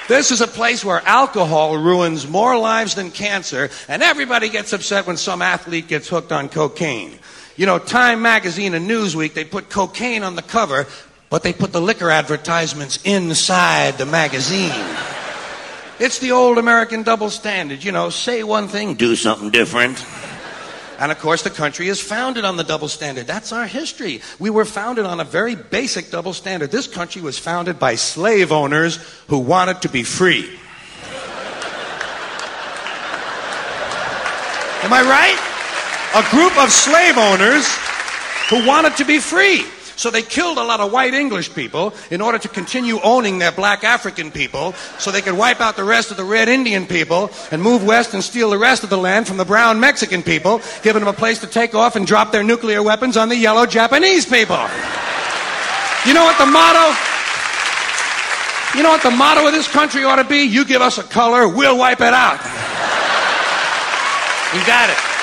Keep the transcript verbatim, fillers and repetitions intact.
This is a place where alcohol ruins more lives than cancer, and everybody gets upset when some athlete gets hooked on cocaine. You know, Time Magazine and Newsweek, they put cocaine on the cover, but they put the liquor advertisements inside the magazine. It's the old American double standard. You know, say one thing, do something different. And of course, the country is founded on the double standard. That's our history. We were founded on a very basic double standard. This country was founded by slave owners who wanted to be free. Am I right? A group of slave owners who wanted to be free. So they killed a lot of white English people in order to continue owning their black African people so they could wipe out the rest of the red Indian people and move west and steal the rest of the land from the brown Mexican people, giving them a place to take off and drop their nuclear weapons on the yellow Japanese people. You know what the motto? You know what the motto of this country ought to be? You give us a color, we'll wipe it out. You got it.